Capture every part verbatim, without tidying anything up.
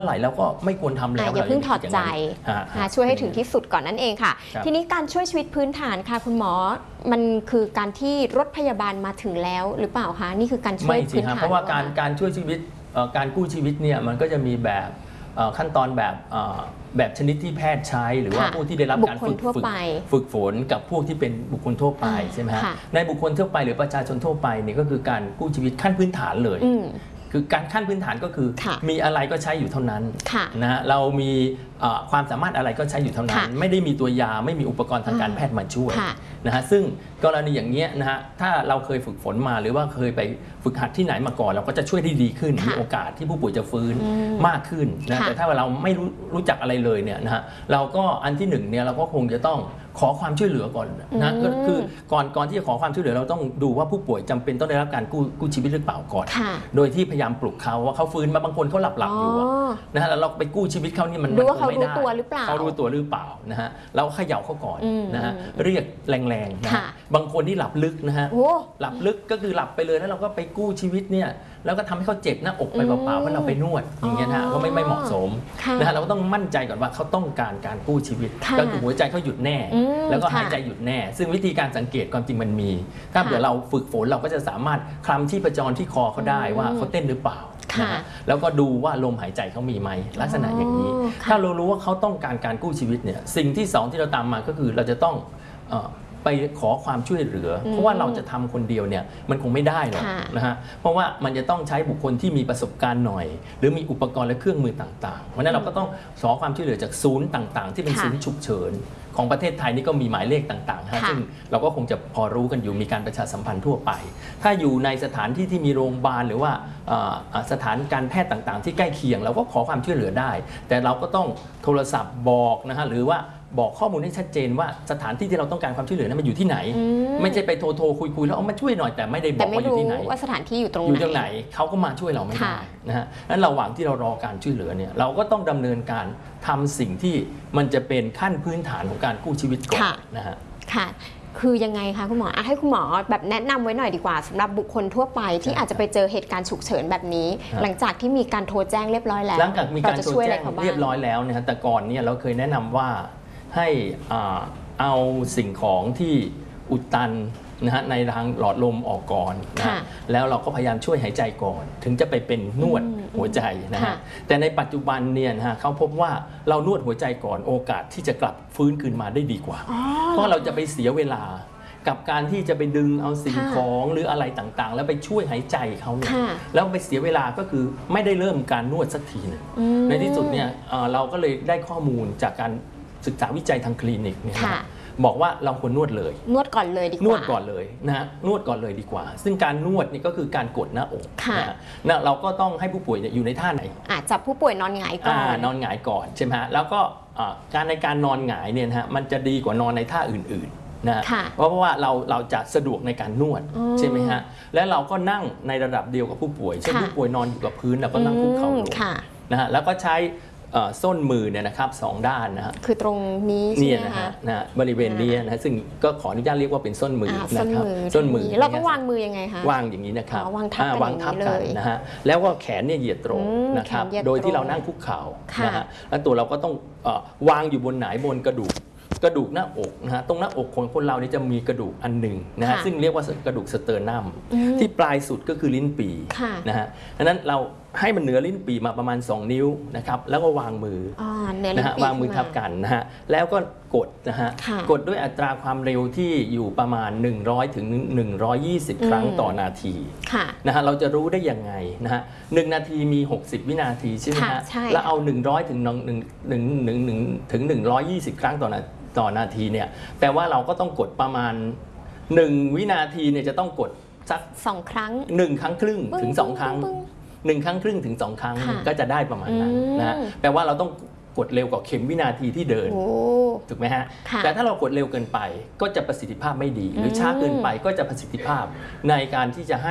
ไหร่แล้วก็ไม่ควรทำแล้วอย่าเพิ่งถอดใจช่วยให้ถึงที่สุดก่อนนั่นเองค่ะทีนี้การช่วยชีวิตพื้นฐานค่ะคุณหมอมันคือการที่รถพยาบาลมาถึงแล้วหรือเปล่าคะนี่คือการช่วยพื้นฐานเพราะว่าการการช่วยชีวิตการกู้ชีวิตเนี่ยมันก็จะมีแบบขั้นตอนแบบแบบชนิดที่แพทย์ใช้หรือว่าผู้ที่ได้รับการฝึกฝึกฝนกับพวกที่เป็นบุคคลทั่วไปใช่ไหมฮะในบุคคลทั่วไปหรือประชาชนทั่วไปเนี่ยก็คือการกู้ชีวิตขั้นพื้นฐานเลยคือการขั้นพื้นฐานก็คือมีอะไรก็ใช้อยู่เท่านั้นนะเรามีความสามารถอะไรก็ใช้อยู่เท่านั้นไม่ได้มีตัวยาไม่มีอุปกรณ์ทางการแพทย์มาช่วยนะฮะซึ่งกรณีอย่างเงี้ยนะฮะถ้าเราเคยฝึกฝนมาหรือว่าเคยไปฝึกหัดที่ไหนมาก่อนเราก็จะช่วยได้ดีขึ้นมีโอกาสที่ผู้ป่วยจะฟื้นมากขึ้นนะแต่ถ้าเราไม่รู้รู้จักอะไรเลยเนี่ยนะฮะเราก็อันที่หนึ่งเนี่ยเราก็คงจะต้องขอความช่วยเหลือก่อนนะก็คือก่อนก่อนที่จะขอความช่วยเหลือเราต้องดูว่าผู้ป่วยจำเป็นต้องได้รับการกู้กู้ชีวิตหรือเปล่าก่อนโดยที่พยายามปลุกเขาว่าเขาฟื้นมาบางคนเขาหลับหลับอยู่นะฮะแล้วเราไปกู้ชีวิตเขานี่มันดูว่าเขารู้ตัวหรือเปล่าเขารู้ตัวหรือเปล่านะฮะเราเขย่าเขาก่อนนะฮะเรียกแรงๆนะบางคนที่หลับลึกนะฮะหลับลึกก็คือหลับไปเลยแล้วเราก็ไปกู้ชีวิตเนี่ยแล้วก็ทำให้เขาเจ็บหน้าอกไปเปล่าๆเพราะเราไปนวดอย่างเงี้ยนะก็ไม่ไม่เหมาะสมนะฮะเราก็ต้องมั่นใจก่อนว่าเขาต้องการการกู้ชีวิตก็คือหัวใจเขาหยุดแน่แล้วก็หายใจหยุดแน่ซึ่งวิธีการสังเกตความจริงมันมีถ้าเดี๋ยวเราฝึกฝนเราก็จะสามารถคลำที่ประจรที่คอเขาได้ว่าเขาเต้นหรือเปล่าแล้วก็ดูว่าลมหายใจเขามีไหมลักษณะอย่างนี้ถ้าเรารู้ว่าเขาต้องการการกู้ชีวิตเนี่ยสิ่งที่สองที่เราตามมาก็คือเราจะต้องไปขอความช่วยเหลือเพราะว่าเราจะทำคนเดียวเนี่ยมันคงไม่ได้หรอกนะฮะเพราะว่ามันจะต้องใช้บุคคลที่มีประสบการณ์หน่อยหรือมีอุปกรณ์และเครื่องมือต่างๆเพราะนั้นเราก็ต้องขอความช่วยเหลือจากศูนย์ต่างๆที่เป็นศูนย์ฉุกเฉินของประเทศไทยนี่ก็มีหมายเลขต่างๆนะซึ่งเราก็คงจะพอรู้กันอยู่มีการประชาสัมพันธ์ทั่วไปถ้าอยู่ในสถานที่ที่มีโรงพยาบาลหรือว่าสถานการแพทย์ต่างๆที่ใกล้เคียงเราก็ขอความช่วยเหลือได้แต่เราก็ต้องโทรศัพท์บอกนะฮะหรือว่าบอกข้อมูลให้ชัดเจนว่าสถานที่ที่เราต้องการความช่วยเหลือนั้นมันอยู่ที่ไหนไม่ใช่ไปโทรโทรคุยคุยแล้วเอามาช่วยหน่อยแต่ไม่ได้บอกว่าอยู่ที่ไหนว่าสถานที่อยู่ตรงไหนอยู่ตรงไหนเขาก็มาช่วยเราไม่ได้นะฮะนั้นระหว่างที่เรารอการช่วยเหลือเนี่ยเราก็ต้องดำเนินการทำสิ่งที่มันจะเป็นขั้นพื้นฐานของการกู้ชีวิตก่อนนะฮะค่ะคือยังไงคะคุณหมอให้คุณหมอแบบแนะนำไว้หน่อยดีกว่าสำหรับบุคคลทั่วไปที่อาจจะไปเจอเหตุการณ์ฉุกเฉินแบบนี้หลังจากที่มีการโทรแจ้งเรียบร้อยแล้วหลังจากมีการโทรแจ้งเรียบร้อยแล้วเนี่ยแต่ก่อนเนี่ยเราเคยแนะนำว่าให้เอาสิ่งของที่อุดตันนะฮะในทางหลอดลมออกก่อนนะแล้วเราก็พยายามช่วยหายใจก่อนถึงจะไปเป็นนวดหัวใจนะฮะแต่ในปัจจุบันเนี่ยนะฮะเขาพบว่าเรานวดหัวใจก่อนโอกาสที่จะกลับฟื้นคืนมาได้ดีกว่าเพราะเราจะไปเสียเวลากับการที่จะไปดึงเอาสิ่งของหรืออะไรต่างๆแล้วไปช่วยหายใจเขาเนี่ยแล้วไปเสียเวลาก็คือไม่ได้เริ่มการนวดสักทีนึงในที่สุดเนี่ยเราก็เลยได้ข้อมูลจากการศึกษาวิจัยทางคลินิกเนี่ยบอกว่าเราควรนวดเลยนวดก่อนเลยดีกว่านวดก่อนเลยนะฮะนวดก่อนเลยดีกว่าซึ่งการนวดนี่ก็คือการกดหน้าอกนะเราก็ต้องให้ผู้ป่วยอยู่ในท่าไหนจับผู้ป่วยนอนหงายก่อนนอนหงายก่อนใช่ไหมฮะแล้วก็การในการนอนหงายเนี่ยนะฮะมันจะดีกว่านอนในท่าอื่นๆนะเพราะว่าเราเราจะสะดวกในการนวดใช่ไหมฮะและเราก็นั่งในระดับเดียวกับผู้ป่วยเช่นผู้ป่วยนอนอยู่กับพื้นเราก็นั่งคุกเข่าลงนะฮะแล้วก็ใช้ส้นมือเนี่ยนะครับสองด้านนะฮะคือตรงนี้ใช่ไหมคะนะบริเวณนี้นะซึ่งก็ขออนุญาตเรียกว่าเป็นส้นมือนะครับส้นมือเราต้องวางมือยังไงคะวางอย่างนี้นะครับวางทับกันอย่างนี้เลยนะฮะแล้วก็แขนเนี่ยเหยียดตรงนะครับโดยที่เรานั่งคุกเข่านะฮะแล้วตัวเราก็ต้องวางอยู่บนไหนบนกระดูกกระดูกหน้าอกนะฮะตรงหน้าอกของคนเราเนี่ยจะมีกระดูกอันหนึ่งนะฮะซึ่งเรียกว่ากระดูกสเตอร์นัมที่ปลายสุดก็คือลิ้นปี่นะฮะดังนั้นเราให้มันเหนือลิ้นปี่มาประมาณสองนิ้วนะครับแล้วก็วางมือนะฮะวางมือทับกันนะฮะแล้วก็กดนะฮะกดด้วยอัตราความเร็วที่อยู่ประมาณหนึ่งร้อยถึงหนึ่งร้อยยี่สิบครั้งต่อนาทีนะฮะเราจะรู้ได้ยังไงนะฮะหนึ่งนาทีมีหกสิบวินาทีใช่ไหมฮะแล้วเอาหนึ่งร้อยถึงหนึ่ง หนึ่ง หนึ่ง หนึ่งถึงหนึ่งร้อยยี่สิบครั้งต่อนาทีต่อนาทีเนี่ยแปลว่าเราก็ต้องกดประมาณหนึ่งวินาทีเนี่ยจะต้องกดสักสองครั้งหนึ่งครั้งครึ่งถึงสองครั้งหนึ่งครั้งครึ่งถึงสองครั้งก็จะได้ประมาณนั้นนะแปลว่าเราต้องกดเร็วกว่าเข็มวินาทีที่เดินถูกไหมฮะแต่ถ้าเรากดเร็วเกินไปก็จะประสิทธิภาพไม่ดีหรือช้าเกินไปก็จะประสิทธิภาพในการที่จะให้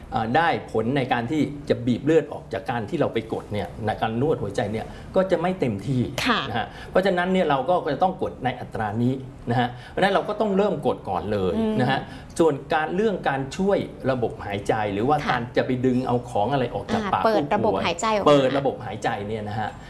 ได้ผลในการที่จะบีบเลือดออกจากการที่เราไปกดเนี่ยในการนวดหัวใจเนี่ยก็จะไม่เต็มที่นะฮะเพราะฉะนั้นเนี่ยเราก็จะต้องกดในอัตรานี้นะฮะเพราะฉะนั้นเราก็ต้องเริ่มกดก่อนเลยนะฮะส่วนการเรื่องการช่วยระบบหายใจหรือว่าการจะไปดึงเอาของอะไรออกจากปากเปิดระบบหายใจออกมาเปิดระบบหายใจเนี่ยนะฮะ